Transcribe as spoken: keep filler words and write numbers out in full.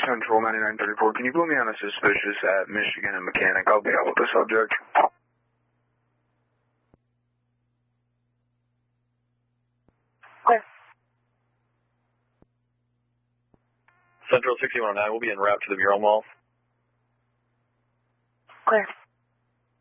Central ninety-nine thirty-four. Can you put me on a suspicious at Michigan and Mechanic? I'll be out with the subject. Clear. Central sixty-one oh nine, we'll be en route to the Mural Mall. Clear.